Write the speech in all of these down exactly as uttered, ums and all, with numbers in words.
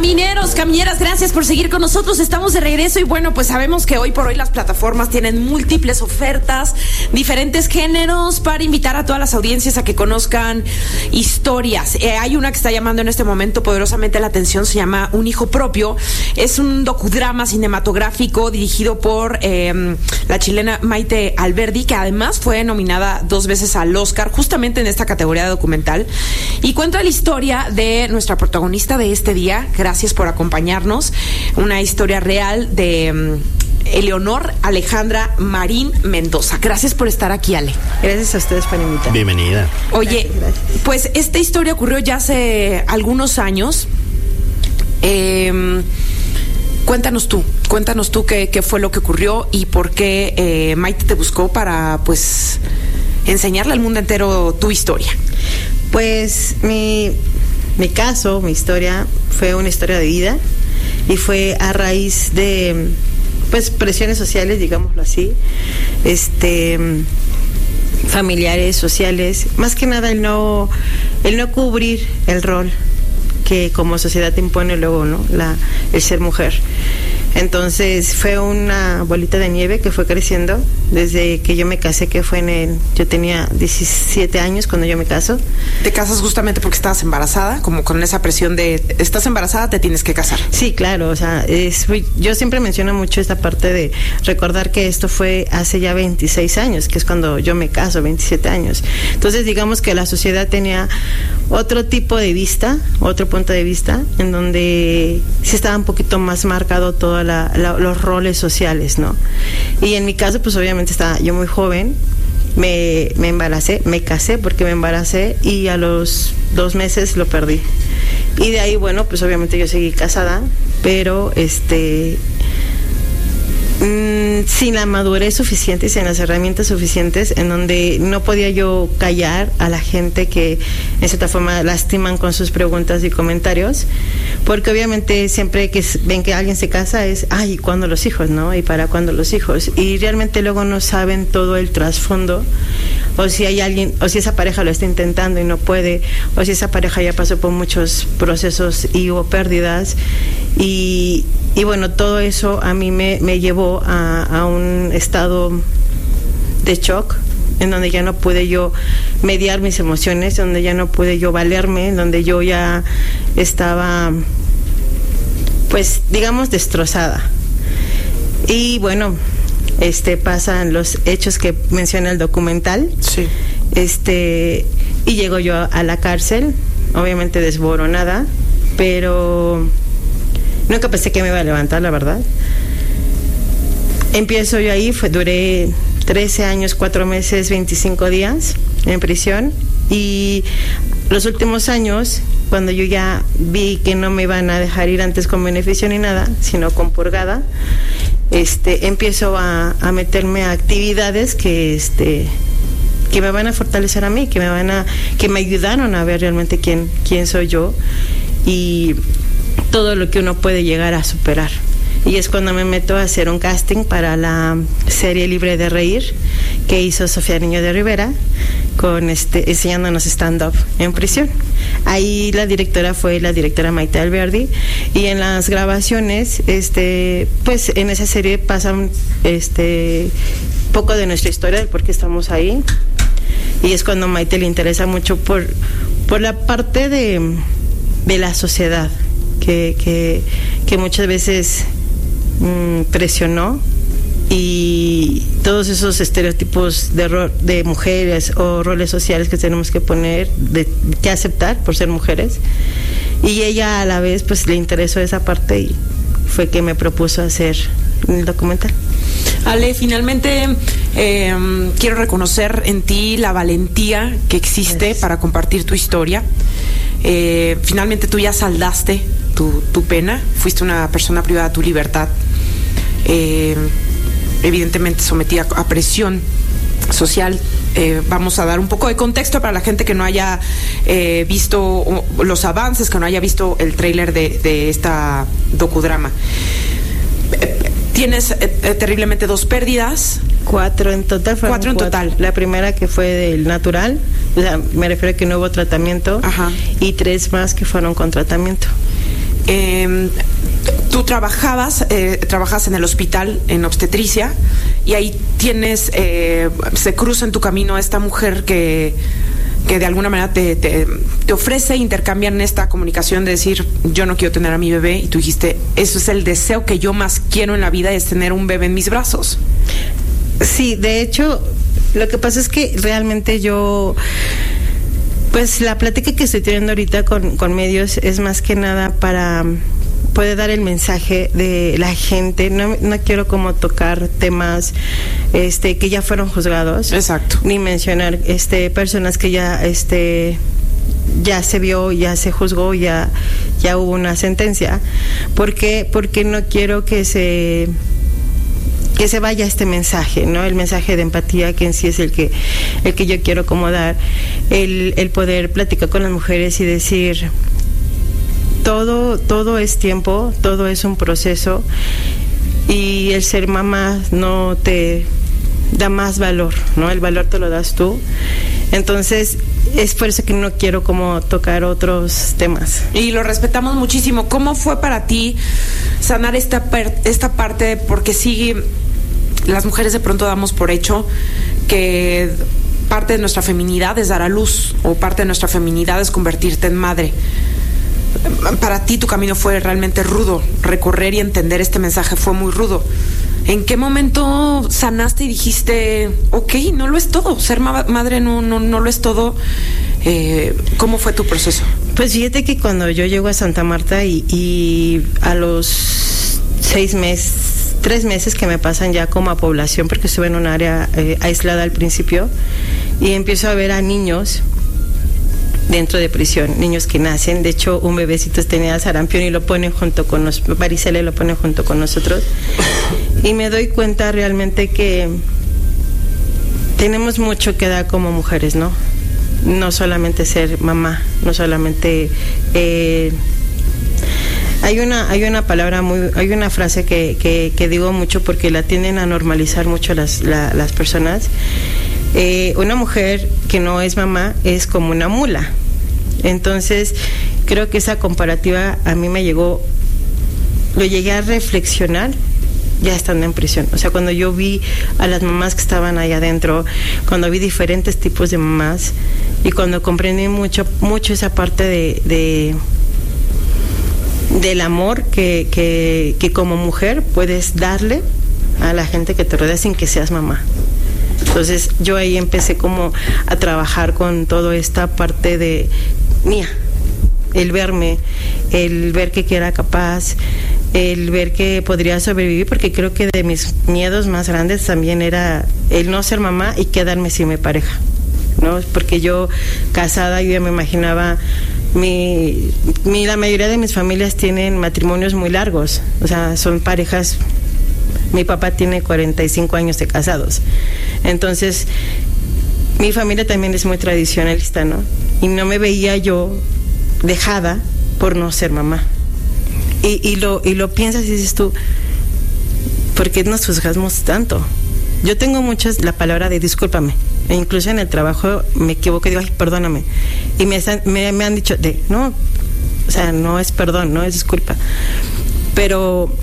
Camineros, camineras, gracias por seguir con nosotros. Estamos de regreso y bueno, pues sabemos que hoy por hoy las plataformas tienen múltiples ofertas, diferentes géneros para invitar a todas las audiencias a que conozcan historias. Eh, hay una que está llamando en este momento poderosamente la atención, se llama Un hijo propio. Es un docudrama cinematográfico dirigido por eh, la chilena Maite Alberdi, que además fue nominada dos veces al Oscar justamente en esta categoría de documental, y cuenta la historia de nuestra protagonista de este día. Gracias por acompañarnos. Una historia real de um, Eleonor Alejandra Marín Mendoza. Gracias por estar aquí, Ale. Gracias a ustedes por invitarme. Bienvenida. Oye, gracias, gracias. Pues esta historia ocurrió ya hace algunos años. Eh, cuéntanos tú, cuéntanos tú qué, qué fue lo que ocurrió y por qué eh, Maite te buscó para, pues, enseñarle al mundo entero tu historia. Pues mi... Mi caso, mi historia, fue una historia de vida y fue a raíz de, pues, presiones sociales, digámoslo así, este, familiares, sociales, más que nada el no, el no cubrir el rol que como sociedad te impone luego, ¿no? La, el ser mujer. Entonces fue una bolita de nieve que fue creciendo desde que yo me casé, que fue en el... Yo tenía diecisiete años cuando yo me caso. ¿Te casas justamente porque estabas embarazada? Como con esa presión de, estás embarazada, te tienes que casar. Sí, claro, o sea, es, yo siempre menciono mucho esta parte de recordar que esto fue hace ya veintiséis años, que es cuando yo me caso, veintisiete años. Entonces digamos que la sociedad tenía otro tipo de vista, otro punto de vista, en donde sí estaba un poquito más marcado todo La, la, los roles sociales, ¿no? Y en mi caso, pues obviamente estaba yo muy joven, me, me embaracé, me casé porque me embaracé y a los dos meses lo perdí. Y de ahí, bueno, pues obviamente yo seguí casada, pero este... Mm, sin la madurez suficiente y sin las herramientas suficientes, en donde no podía yo callar a la gente que en cierta forma lastiman con sus preguntas y comentarios, porque obviamente siempre que ven que alguien se casa es, ay, ¿cuándo los hijos, no? ¿Y para cuándo los hijos? Y realmente luego no saben todo el trasfondo, o si hay alguien, o si esa pareja lo está intentando y no puede, o si esa pareja ya pasó por muchos procesos y hubo pérdidas, y, y bueno, todo eso a mí me, me llevó a, a un estado de shock, en donde ya no pude yo mediar mis emociones, donde ya no pude yo valerme, donde yo ya estaba, pues, digamos, destrozada. Y bueno, este pasan los hechos que menciona el documental. Sí. Este, y llego yo a, a la cárcel, obviamente desboronada, pero nunca pensé que me iba a levantar, la verdad. Empiezo yo ahí, fue, duré trece años, cuatro meses, veinticinco días en prisión, y los últimos años, cuando yo ya vi que no me iban a dejar ir antes con beneficio ni nada, sino con purgada, este, empiezo a, a meterme a actividades que, este, que me van a fortalecer a mí, que me van a, que me ayudaron a ver realmente quién, quién soy yo y todo lo que uno puede llegar a superar. Y es cuando me meto a hacer un casting para la serie Libre de Reír que hizo Sofía Niño de Rivera, con este, enseñándonos stand-up en prisión. Ahí la directora fue la directora Maite Alberdi, y en las grabaciones, este, pues en esa serie pasan este poco de nuestra historia, de por qué estamos ahí, y es cuando Maite le interesa mucho por, por la parte de, de la sociedad que, que, que muchas veces presionó, y todos esos estereotipos de, ro- de mujeres o roles sociales que tenemos que poner, de, que aceptar por ser mujeres, y ella a la vez pues le interesó esa parte y fue que me propuso hacer el documental. Ale, finalmente eh, quiero reconocer en ti la valentía que existe Gracias. Para compartir tu historia. Eh, finalmente tú ya saldaste tu, tu pena, fuiste una persona privada de tu libertad, eh, evidentemente sometida a presión social. Eh, vamos a dar un poco de contexto para la gente que no haya eh, visto los avances, que no haya visto el tráiler de, de esta docudrama. Eh, tienes eh, terriblemente dos pérdidas. Cuatro en total. Cuatro en cuatro. total. La primera que fue del natural, o sea, me refiero a que no hubo tratamiento. Ajá. Y tres más que fueron con tratamiento. eh, tú trabajabas, eh, trabajas en el hospital en obstetricia y ahí tienes, eh, se cruza en tu camino esta mujer que, que de alguna manera te, te, te ofrece, intercambian esta comunicación de decir, yo no quiero tener a mi bebé, y tú dijiste, eso es el deseo que yo más quiero en la vida, es tener un bebé en mis brazos. Sí, de hecho, lo que pasa es que realmente yo, pues la plática que estoy teniendo ahorita con, con medios es más que nada para poder dar el mensaje de la gente. No, no quiero como tocar temas este que ya fueron juzgados. Exacto. Ni mencionar este personas que ya este ya se vio, ya se juzgó, ya ya hubo una sentencia. ¿Por qué? Porque no quiero que se que se vaya este mensaje, ¿no? El mensaje de empatía, que en sí es el que el que yo quiero como dar, el, el poder platicar con las mujeres y decir, todo, todo es tiempo, todo es un proceso, y el ser mamá no te da más valor, ¿no? El valor te lo das tú. Entonces, es por eso que no quiero como tocar otros temas. Y lo respetamos muchísimo. ¿Cómo fue para ti sanar esta, per, esta parte? Porque sí, las mujeres de pronto damos por hecho que parte de nuestra feminidad es dar a luz, o parte de nuestra feminidad es convertirte en madre. Para ti tu camino fue realmente rudo, recorrer y entender este mensaje fue muy rudo. ¿En qué momento sanaste y dijiste, ok, no lo es todo, ser ma- madre no, no, no lo es todo? Eh, ¿Cómo fue tu proceso? Pues fíjate que cuando yo llego a Santa Marta y, y a los seis meses, tres meses que me pasan ya como a población, porque estuve en un área eh, aislada al principio, y empiezo a ver a niños dentro de prisión, niños que nacen. De hecho, un bebecito tenía sarampión y lo ponen junto con nosotros, varicela, y lo ponen junto con nosotros, y me doy cuenta realmente que tenemos mucho que dar como mujeres, ¿no? No solamente ser mamá, no solamente eh, hay una hay una palabra muy hay una frase que, que, que digo mucho porque la tienden a normalizar mucho las la, las personas. Eh, una mujer que no es mamá es como una mula. Entonces, creo que esa comparativa a mí me llegó, lo llegué a reflexionar ya estando en prisión. O sea, cuando yo vi a las mamás que estaban ahí adentro, cuando vi diferentes tipos de mamás, y cuando comprendí mucho, mucho esa parte de, de del amor que, que, que como mujer puedes darle a la gente que te rodea sin que seas mamá. Entonces yo ahí empecé como a trabajar con toda esta parte de mía, el verme, el ver que era capaz, el ver que podría sobrevivir, porque creo que de mis miedos más grandes también era el no ser mamá y quedarme sin mi pareja, ¿no? Porque yo casada, yo ya me imaginaba, mi, mi la mayoría de mis familias tienen matrimonios muy largos, o sea, son parejas. Mi papá tiene cuarenta y cinco años de casados. Entonces, mi familia también es muy tradicionalista, ¿no? Y no me veía yo dejada por no ser mamá. Y, y, lo, y lo piensas y dices tú, ¿por qué nos juzgamos tanto? Yo tengo muchas la palabra de discúlpame. E incluso en el trabajo me equivoco y digo, ay, perdóname. Y me, me, me han dicho, de no, o sea, no es perdón, no es disculpa. Pero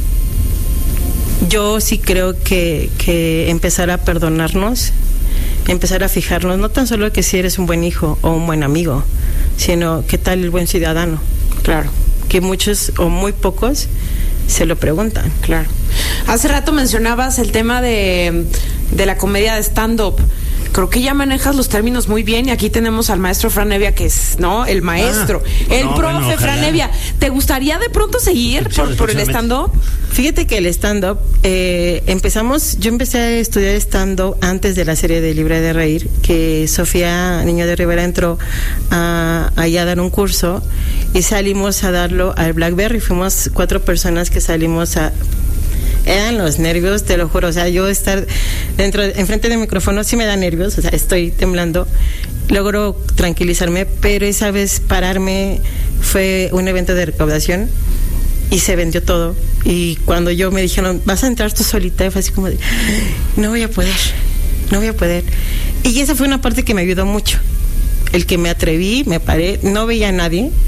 yo sí creo que, que empezar a perdonarnos, empezar a fijarnos, no tan solo que si eres un buen hijo o un buen amigo, sino qué tal el buen ciudadano. Claro. Que muchos o muy pocos se lo preguntan. Claro. Hace rato mencionabas el tema de, de la comedia de stand-up. Creo que ya manejas los términos muy bien, y aquí tenemos al maestro Fran Evia, que es, ¿no? El maestro, ah, el no, profe bueno, Fran Evia. ¿Te gustaría de pronto seguir por, por el stand-up? Fíjate que el stand-up, eh, empezamos, yo empecé a estudiar stand-up antes de la serie de Libre de Reír, que Sofía Niño de Rivera entró a, a, a dar un curso, y salimos a darlo al Blackberry. Fuimos cuatro personas que salimos a... Eran los nervios, te lo juro, o sea, yo estar dentro, enfrente del micrófono sí me da nervios, o sea, estoy temblando, logro tranquilizarme, pero esa vez pararme fue un evento de recaudación y se vendió todo, y cuando yo me dijeron, vas a entrar tú solita, fue así como de, no voy a poder, no voy a poder, y esa fue una parte que me ayudó mucho, el que me atreví, me paré, no veía a nadie,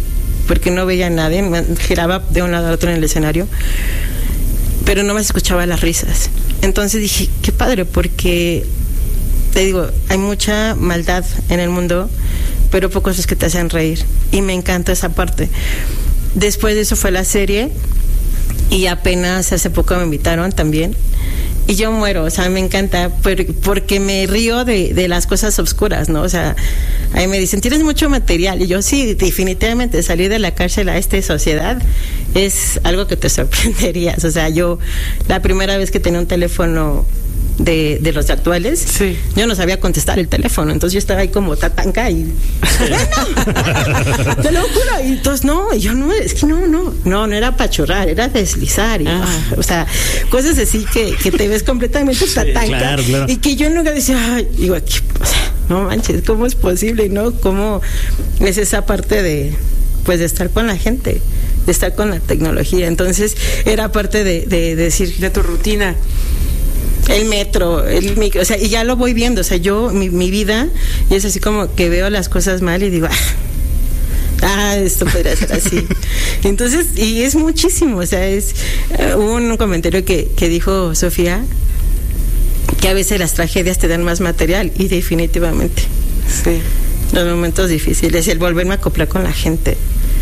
porque no veía a nadie, me giraba de un lado a otro en el escenario, pero no me escuchaba las risas. Entonces dije, qué padre, porque te digo, hay mucha maldad en el mundo, pero pocos los que te hacen reír, y me encanta esa parte. Después de eso fue la serie, y apenas hace poco me invitaron también, y yo muero, o sea, me encanta, porque me río de, de las cosas oscuras, ¿no? O sea, ahí me dicen, tienes mucho material, y yo sí, definitivamente, salir de la cárcel a esta sociedad es algo que te sorprenderías. O sea, yo, la primera vez que tenía un teléfono de, de los actuales, sí, yo no sabía contestar el teléfono, entonces yo estaba ahí como tatanca y bueno, te lo juro, y entonces no, yo no, es que no, no, no, no era pachorrar, era deslizar, y, ah. o sea, cosas así que, que te ves completamente tatanca, sí, claro, claro. Y que yo nunca decía, ay, digo, aquí, o sea, no manches, ¿cómo es posible, no? ¿Cómo es esa parte de, pues, de estar con la gente, de estar con la tecnología? Entonces era parte de, de, de decir, de tu rutina, el metro, el micro, o sea, y ya lo voy viendo, o sea, yo, mi, mi vida, y es así como que veo las cosas mal y digo, ah, ah esto podría ser así. Entonces, y es muchísimo, o sea, es uh, un comentario que, que dijo Sofía, que a veces las tragedias te dan más material, y definitivamente, sí, los momentos difíciles, el volverme a acoplar con la gente,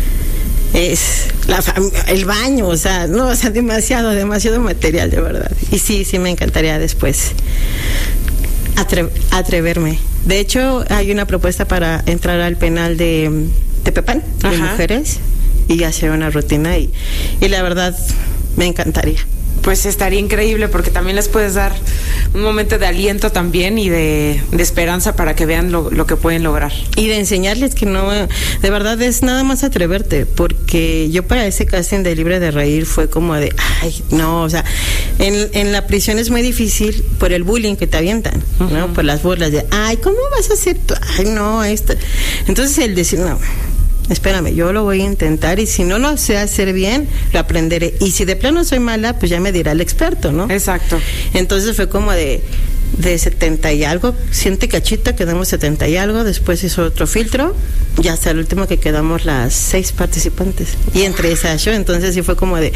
es la fam- el baño, o sea, no, o sea, demasiado, demasiado material, de verdad. Y sí, sí me encantaría después atre- atreverme. De hecho, hay una propuesta para entrar al penal de Tepepán, de Ajá. mujeres, y hacer una rutina, y, y la verdad me encantaría. Pues estaría increíble, porque también les puedes dar un momento de aliento también, y de, de esperanza para que vean lo, lo que pueden lograr. Y de enseñarles que no, de verdad es nada más atreverte, porque yo para ese casting de Libre de Reír fue como de, ay, no, o sea, en, en la prisión es muy difícil por el bullying que te avientan, uh-huh. ¿no? Por las burlas de, ay, ¿cómo vas a hacer tú? Ay, no, esto. Entonces el decir, no, espérame, yo lo voy a intentar, y si no lo sé hacer bien, lo aprenderé, y si de plano soy mala, pues ya me dirá el experto, ¿no? Exacto. Entonces fue como de de setenta y algo, ciento y cachita, quedamos setenta y algo, después hizo otro filtro, y hasta el último que quedamos las seis participantes, y entre esas yo, entonces sí fue como de,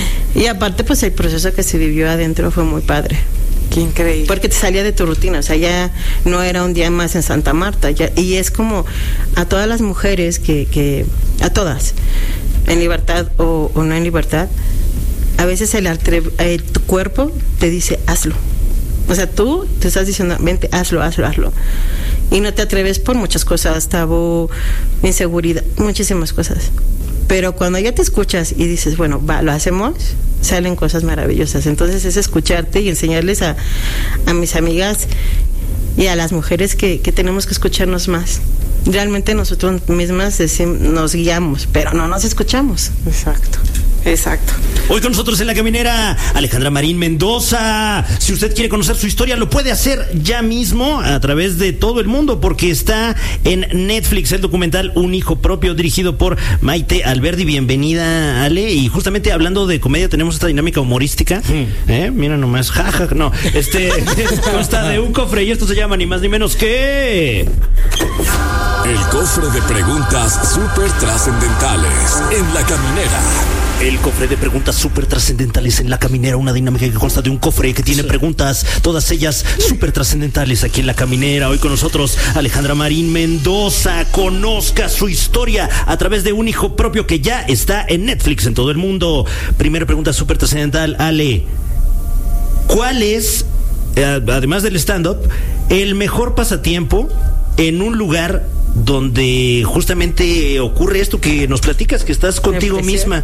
y aparte pues el proceso que se vivió adentro fue muy padre. Qué increíble. Porque te salía de tu rutina, o sea, ya no era un día más en Santa Marta, ya, y es como a todas las mujeres que, que a todas, en libertad o, o no en libertad, a veces el, el tu cuerpo te dice, hazlo. O sea, tú te estás diciendo, vente, hazlo, hazlo, hazlo. Y no te atreves por muchas cosas, tabú, inseguridad, muchísimas cosas. Pero cuando ya te escuchas y dices, bueno, va, lo hacemos, salen cosas maravillosas. Entonces es escucharte y enseñarles a, a mis amigas y a las mujeres que, que tenemos que escucharnos más. Realmente nosotros mismas decimos, nos guiamos, pero no nos escuchamos. Exacto. Exacto. Hoy con nosotros en La Caminera, Alejandra Marín Mendoza. Si usted quiere conocer su historia, lo puede hacer ya mismo a través de todo el mundo, porque está en Netflix el documental Un Hijo Propio, dirigido por Maite Alberdi. Bienvenida, Ale. Y justamente hablando de comedia, tenemos esta dinámica humorística. Mm. ¿Eh? Mira nomás, jaja, ja, no. Este consta de un cofre, y esto se llama ni más ni menos que el cofre de preguntas súper trascendentales en La Caminera. El cofre de preguntas súper trascendentales en La Caminera, una dinámica que consta de un cofre que tiene sí. preguntas, todas ellas súper trascendentales aquí en La Caminera. Hoy con nosotros Alejandra Marín Mendoza. Conozca su historia a través de Un Hijo Propio, que ya está en Netflix en todo el mundo. Primera pregunta súper trascendental, Ale. ¿Cuál es, eh, además del stand-up, el mejor pasatiempo en un lugar donde justamente ocurre esto que nos platicas, que estás contigo misma?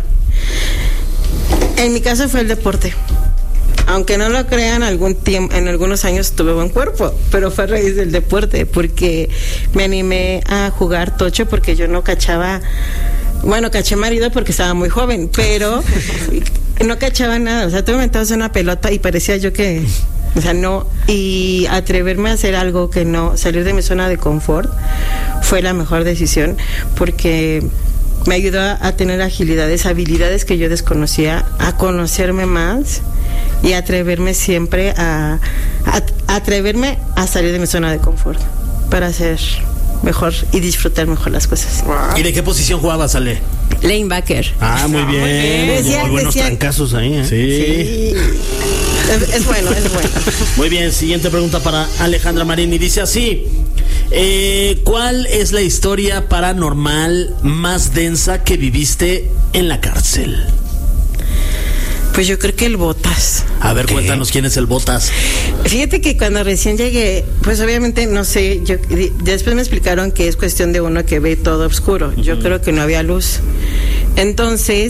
En mi caso fue el deporte. Aunque no lo crean, algún tiempo, en algunos años tuve buen cuerpo, pero fue a raíz del deporte, porque me animé a jugar tocho, porque yo no cachaba, bueno, caché marido porque estaba muy joven, pero no cachaba nada. O sea, tú me metías una pelota y parecía yo que, o sea, no, y atreverme a hacer algo que no, salir de mi zona de confort, fue la mejor decisión, porque me ayudó a tener agilidades, habilidades que yo desconocía, a conocerme más y atreverme siempre a, a, a atreverme a salir de mi zona de confort para hacer mejor y disfrutar mejor las cosas. ¿Y de qué posición jugabas, Ale? Lanebacker. Ah, muy bien. Decía- muy buenos decía- trancazos ahí, ¿eh? Sí. Es, es bueno, es bueno. Muy bien, siguiente pregunta para Alejandra Marín y dice así: eh, ¿cuál es la historia paranormal más densa que viviste en la cárcel? Pues yo creo que el Botas. A ver, ¿Qué? cuéntanos quién es el Botas. Fíjate que cuando recién llegué, pues obviamente no sé, yo di- después me explicaron que es cuestión de uno que ve todo oscuro. Yo creo que no había luz. Entonces